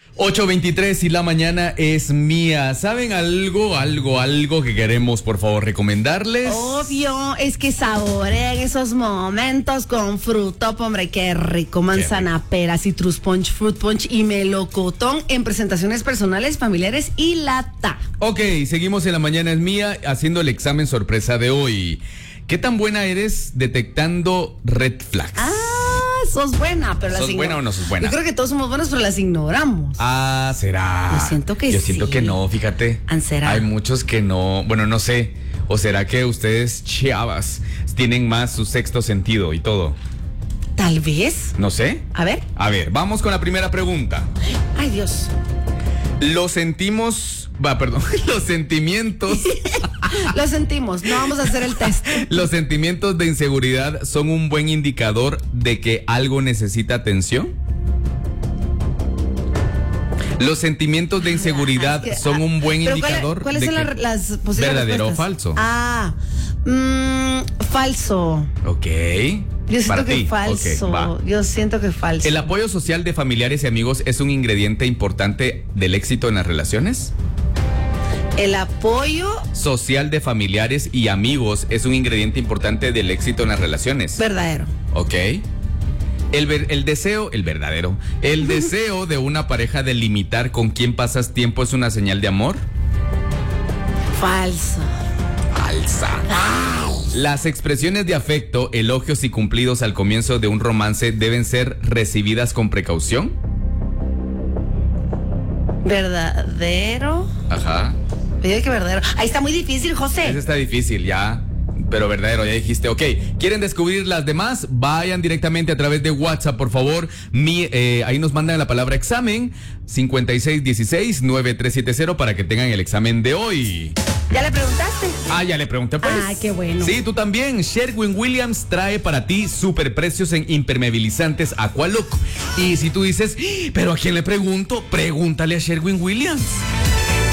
8:23 y la mañana es mía. ¿Saben algo que queremos, por favor, recomendarles? Obvio, es que saborean esos momentos con Frutop, hombre, qué rico. Manzana, pera, citrus punch, fruit punch y melocotón en presentaciones personales, familiares y lata. Ok, seguimos en la mañana es mía haciendo el examen sorpresa de hoy. ¿Qué tan buena eres detectando red flags? Sos buena, pero las ¿Sos buena o no sos buena? Yo creo que todos somos buenos, pero las ignoramos. ¿Será? Yo siento que Yo siento que no, fíjate. ¿Será? Hay muchos que no, bueno, no sé. ¿O será que ustedes, chavas, tienen más su sexto sentido y todo? Tal vez. No sé. A ver, Vamos con la primera pregunta. ay Dios. Los sentimientos. Lo sentimos, no vamos a hacer el test. ¿Los sentimientos de inseguridad son un buen indicador de que algo necesita atención? ¿Los sentimientos de inseguridad son un buen indicador? ¿Cuáles son las posibles ¿Verdadero respuestas? o falso? Falso. Ok. Yo siento Para que ti. falso. Ok, va. Yo siento que falso. ¿El apoyo social de familiares y amigos es un ingrediente importante del éxito en las relaciones? El apoyo Social de familiares y amigos es un ingrediente importante del éxito en las relaciones. verdadero. Ok. El deseo de una pareja de limitar con quién pasas tiempo es una señal de amor. Falso. Falsa. Las expresiones de afecto, elogios y cumplidos al comienzo de un romance deben ser recibidas con precaución. Verdadero. Ajá. Yo digo que verdadero. Ahí está muy difícil, José. Ese está difícil, ya. Pero verdadero, ya dijiste. Ok, ¿quieren descubrir las demás? Vayan directamente a través de WhatsApp, por favor. Ahí nos mandan la palabra examen 5616-9370 para que tengan el examen de hoy. ¿Ya le preguntaste? Ya le pregunté pues. Qué bueno. Sí, tú también. Sherwin-Williams trae para ti superprecios en impermeabilizantes Aqualook. Y si tú dices, pero ¿a quién le pregunto? Pregúntale a Sherwin-Williams.